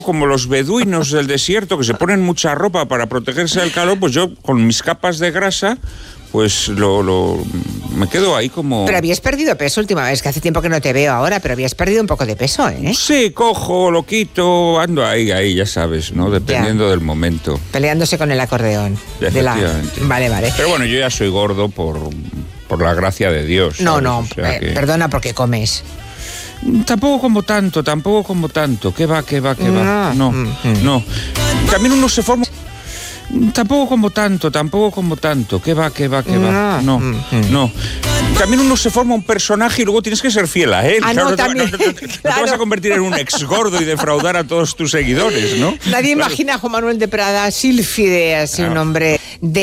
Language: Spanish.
Como los beduinos del desierto que se ponen mucha ropa para protegerse del calor, pues yo con mis capas de grasa, pues me quedo ahí como... Pero habías perdido peso última vez, que hace tiempo que no te veo ahora, pero habías perdido un poco de peso, ¿eh? Sí, cojo, lo quito, ando ahí, ya sabes, ¿no? Dependiendo del momento. Peleándose con el acordeón. Efectivamente. Vale. Pero bueno, yo ya soy gordo por la gracia de Dios. ¿sabes? No, o sea que... perdona, porque comes. Tampoco como tanto. ¿Qué va? No. También uno se forma... Tampoco como tanto. ¿Qué va? No. También uno se forma un personaje y luego tienes que ser fiel a él. No, también. No te vas a convertir en un ex gordo y defraudar a todos tus seguidores, ¿no? Nadie imagina a Juan Manuel de Prada sílfide, así un hombre de